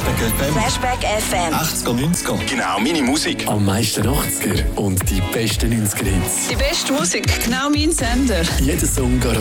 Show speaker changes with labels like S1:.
S1: Flashback FM.
S2: Flashback FM.
S1: 80er, 90er.
S3: Genau, meine Musik.
S4: Am meisten 80er und die besten 90er Hits.
S5: Die beste Musik, genau mein Sender.
S4: Jeder Song